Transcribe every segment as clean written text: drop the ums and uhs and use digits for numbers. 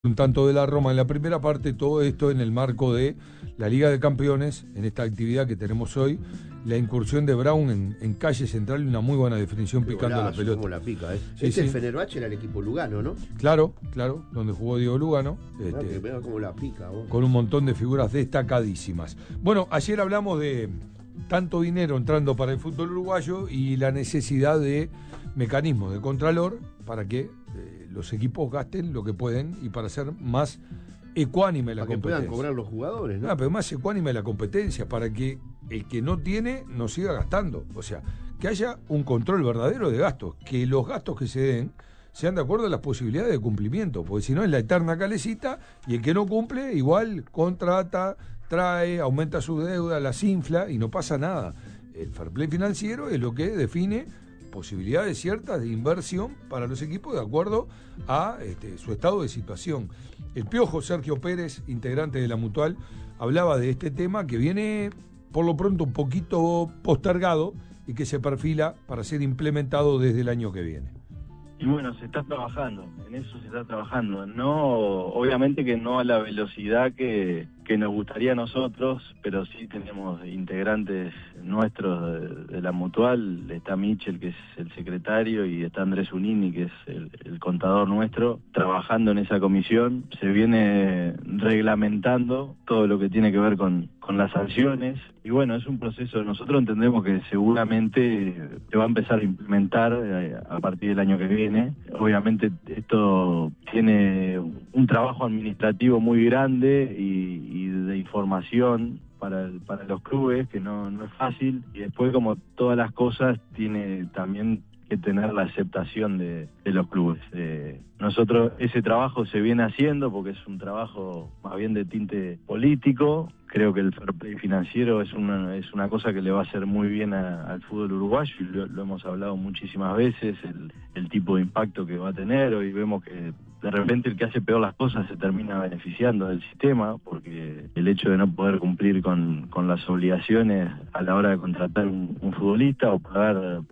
Un tanto de la Roma en la primera parte, todo esto en el marco de la Liga de Campeones, en esta actividad que tenemos hoy, la incursión de Brown en calle central y una muy buena definición picando la pelota. Como la pica, ¿eh? Sí, sí. El Fenerbahce era el equipo Lugano, ¿no? Claro, donde jugó Diego Lugano. Que vea como la pica, vos. Con un montón de figuras destacadísimas. Bueno, ayer hablamos de tanto dinero entrando para el fútbol uruguayo y la necesidad de mecanismos de contralor para que los equipos gasten lo que pueden y para ser más ecuánime la competencia. Para que puedan cobrar los jugadores, ¿no? Pero más ecuánime la competencia, para que el que no tiene no siga gastando. O sea, que haya un control verdadero de gastos, que los gastos que se den sean de acuerdo a las posibilidades de cumplimiento, porque si no es la eterna calecita y el que no cumple igual contrata, trae, aumenta su deuda, las infla y no pasa nada. El fair play financiero es lo que define posibilidades ciertas de inversión para los equipos de acuerdo a su estado de situación. El Piojo Sergio Pérez, integrante de la Mutual, hablaba de este tema que viene por lo pronto un poquito postergado y que se perfila para ser implementado desde el año que viene. Y bueno, se está trabajando, en eso se está trabajando. No, obviamente que no a la velocidad que nos gustaría a nosotros, pero sí tenemos integrantes nuestros de la Mutual. Está Michel, que es el secretario, y está Andrés Unini, que es el contador nuestro, trabajando en esa comisión. Se viene reglamentando todo lo que tiene que ver con las sanciones. Y bueno, es un proceso, nosotros entendemos que seguramente se va a empezar a implementar a partir del año que viene. Obviamente esto tiene un trabajo administrativo muy grande y de información para los clubes, que no es fácil. Y después, como todas las cosas, tiene también que tener la aceptación de los clubes. Nosotros ese trabajo se viene haciendo porque es un trabajo más bien de tinte político. Creo que el fair play financiero es una cosa que le va a hacer muy bien al fútbol uruguayo, y lo hemos hablado muchísimas veces, el tipo de impacto que va a tener. Hoy vemos que de repente el que hace peor las cosas se termina beneficiando del sistema, porque el hecho de no poder cumplir con las obligaciones a la hora de contratar un futbolista o pagar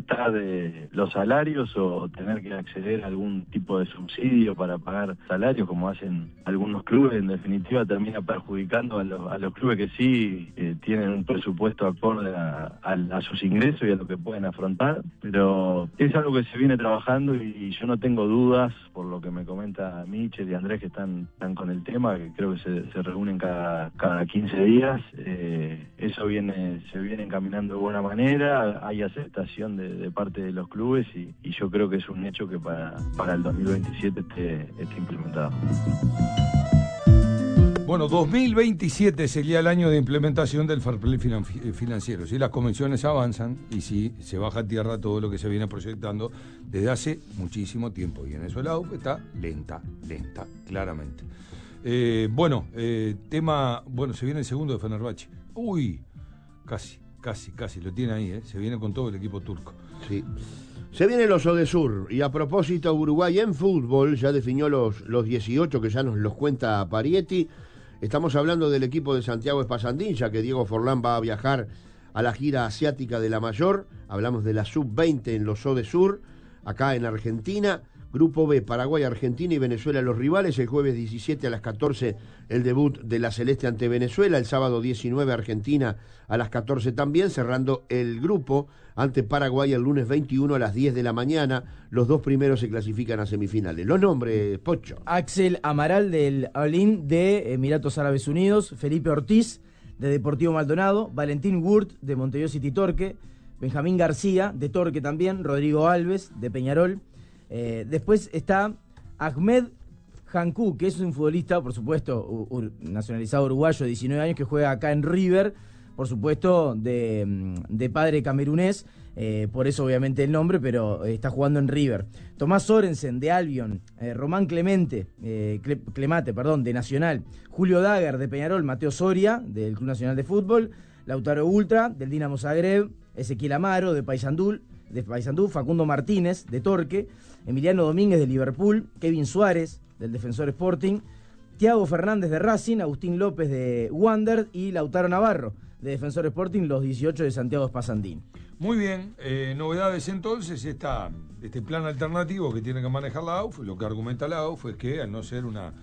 tarde los salarios o tener que acceder a algún tipo de subsidio para pagar salarios, como hacen algunos clubes, en definitiva termina perjudicando a los clubes que sí tienen un presupuesto acorde a sus ingresos y a lo que pueden afrontar. Pero es algo que se viene trabajando y yo no tengo dudas, por lo que me comenta Michel y Andrés, que están con el tema, que creo que se reúnen cada 15 días. Eso se viene encaminando de buena manera, hay aceptación de parte de los clubes y yo creo que es un hecho que para el 2027 esté implementado. Bueno, 2027 sería el año de implementación del fair play financiero. Si las convenciones avanzan y si se baja a tierra todo lo que se viene proyectando desde hace muchísimo tiempo. Y en eso la AUF está lenta, claramente. Se viene el segundo de Fenerbahce. Uy, casi, lo tiene ahí, se viene con todo el equipo turco. Sí. Se viene los Odesur, y a propósito, Uruguay en fútbol ya definió los 18 que ya nos los cuenta Parietti. Estamos hablando del equipo de Santiago Espasandín, ya que Diego Forlán va a viajar a la gira asiática de la Mayor. Hablamos de la Sub-20 en los Odesur, acá en Argentina. Grupo B, Paraguay, Argentina y Venezuela los rivales. El jueves 17 a las 14 el debut de la Celeste ante Venezuela. El sábado 19 Argentina a las 14 también, cerrando el grupo ante Paraguay el lunes 21 a las 10 de la mañana. Los dos primeros se clasifican a semifinales. Los nombres, Pocho. Axel Amaral del Al-Ain de Emiratos Árabes Unidos. Felipe Ortiz de Deportivo Maldonado. Valentín Wurt de Montevideo City Torque. Benjamín García de Torque también. Rodrigo Alves de Peñarol. Después está Ahmed Jancú, que es un futbolista, por supuesto, nacionalizado uruguayo, de 19 años, que juega acá en River, por supuesto, de padre camerunés, por eso obviamente el nombre, pero está jugando en River. Tomás Sorensen, de Albion. Román Clemate, de Nacional. Julio Daguer, de Peñarol. Mateo Soria, del Club Nacional de Fútbol. Lautaro Ultra, del Dinamo Zagreb. Ezequiel Amaro, de Paysandú. Facundo Martínez, de Torque. Emiliano Domínguez, de Liverpool. Kevin Suárez, del Defensor Sporting. Thiago Fernández, de Racing. Agustín López, de Wander. Y Lautaro Navarro, de Defensor Sporting, los 18 de Santiago Espasandín. Muy bien, novedades entonces, este plan alternativo que tiene que manejar la AUF. Lo que argumenta la AUF es que al no ser una